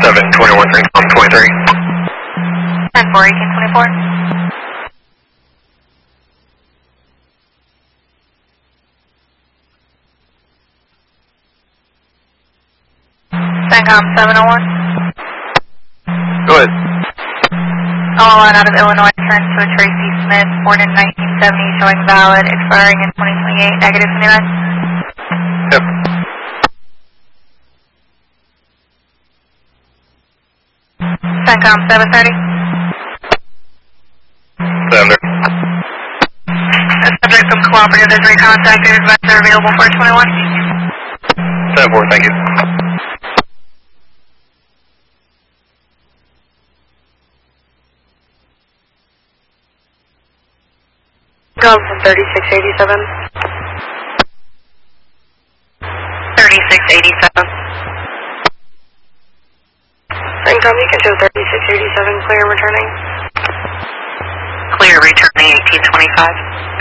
721 23. 10-4, 1824. CENTCOM 701. Go ahead. All out of Illinois, turn to a Tracy Smith, born in 1970, showing valid, expiring in 2028. Negative from the event. Yep. CENTCOM 730. 730. The subject from cooperative is recontacted. Advisor available for 21. 10-4, thank you. Go from 3687. 3687. CENTCOM, you can show 3687, clear returning. Clear returning 1825.